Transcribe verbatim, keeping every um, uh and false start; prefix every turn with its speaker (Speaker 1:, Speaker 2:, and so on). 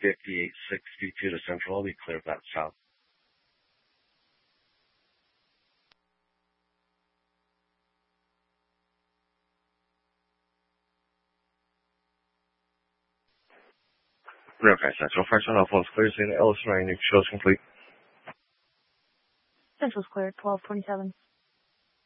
Speaker 1: fifty-eight sixty-two to Central. I'll be clear of that south. Railcar Central, first one off, one's clear, seeing Ellis Ryan, shows complete.
Speaker 2: Central's clear, twelve twenty-seven.